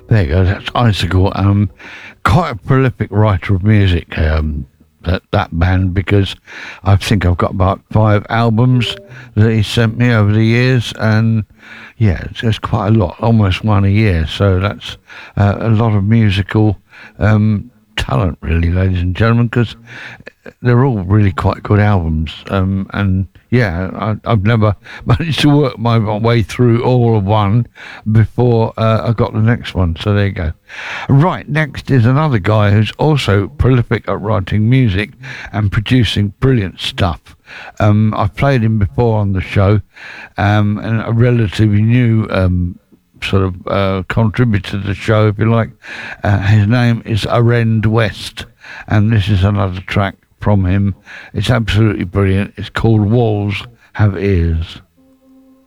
There you go. That's Icicle. Quite a prolific writer of music. That band, because I think I've got about 5 albums that he sent me over the years, and yeah, it's quite a lot, almost one a year. So that's a lot of musical talent, really, ladies and gentlemen, because they're all really quite good albums. And yeah, I've never managed to work my way through all of one before I got the next one. So there you go. Right, next is another guy who's also prolific at writing music and producing brilliant stuff. I've played him before on the show, and a relatively new sort of contributor to the show, if you like. His name is Arend West, and this is another track from him. It's absolutely brilliant. It's called Walls Have Ears.